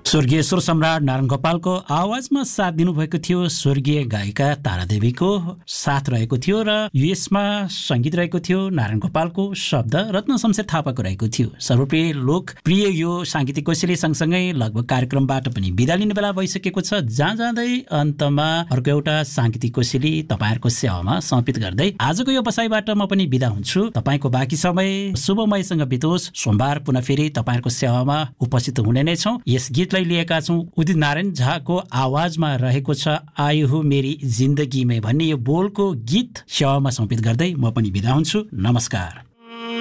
स्वर्गीय स्वर सम्राट नारायण गोपालको आवाजमा साथ दिनुभएको थियो स्वर्गीय गायिका तारादेवीको साथ रहेको थियो र युएसमा संगीत रहेको थियो नारायण गोपालको शब्द रत्न शमशेर थापाको रहेको थियो। सर्वप्रिय लोकप्रिय यो साङ्गीतिक कोसेली सँगसँगै लगभग कार्यक्रमबाट पनि बिदा लिने बेला भइसकेको छ। जहाँ जाँदै अन्तमा अर्को एउटा साङ्गीतिक कोसेली तपाईँहरूको सेवामा समर्पित गर्दै आजको यो बसाइबाट म पनि बिदा हुन्छु। तपाईँको बाँकी समय शुभमयसँग बितोस्। सोमबार पुनः फेरि तपाईँहरूको सेवामा उपस्थित हुने नै छौँ। यस गीतलाई लिएका छौँ उदित नारायण झाको आवाजमा रहेको छ आई हो मेरी जिन्दगी में भन्ने यो बोलको गीत सेवामा समर्पित गर्दै म पनि बिदा हुन्छु। नमस्कार।